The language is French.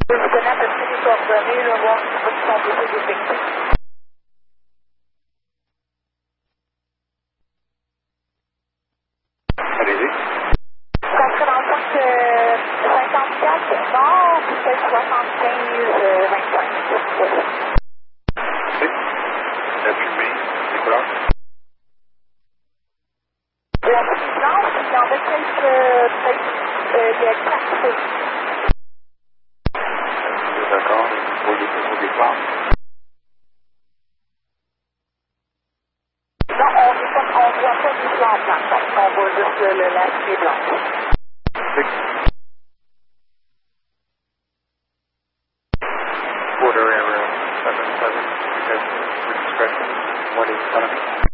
Je vous donner à peu près les coordonnées, là, voir si votre sont beaucoup d'effectifs. Allez-y. Ça serait dans le fond que 54 nord, puis peut-être 75, 25. Oui. La fumée, les couleurs. La fumée blanche, puis il y en a quelques, peut-être, il y a 4 feux. D'accord. Vous voyez que au départ. Non, on voit pas du blanc blanc, on voit juste la fumée blanche. Oui. Border area 77, because with discretion, what is front of me?